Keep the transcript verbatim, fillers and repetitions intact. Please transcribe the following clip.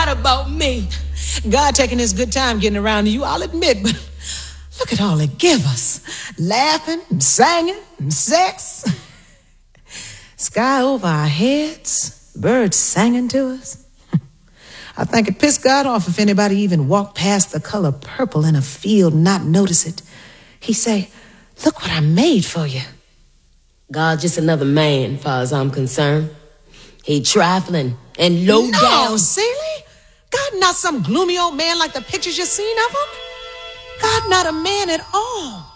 about me. God taking his good time getting around to you, I'll admit, but look at all it give us. Laughing and singing and sex. Sky over our heads, birds singing to us. I think it pissed God off if anybody even walked past the color purple in a field and not notice it. He say, look what I made for you. God's just another man, far as I'm concerned. He trifling and low no, down. No, silly. God not some gloomy old man like the pictures you've seen of him. God not a man at all.